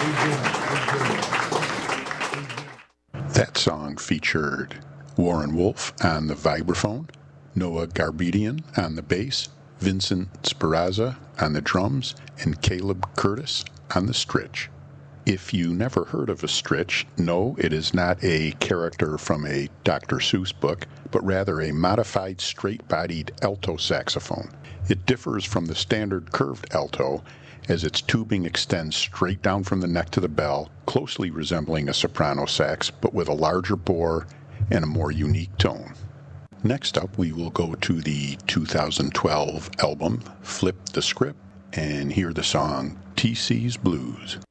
That song featured Warren Wolf on the vibraphone, Noah Garbedian on the bass, Vincent Speranza on the drums, and Caleb Curtis on the stritch. If you never heard of a stritch, no, it is not a character from a Dr. Seuss book, but rather a modified straight-bodied alto saxophone. It differs from the standard curved alto, as its tubing extends straight down from the neck to the bell, closely resembling a soprano sax, but with a larger bore and a more unique tone. Next up, we will go to the 2012 album, Flip the Script, and hear the song TC's Blues.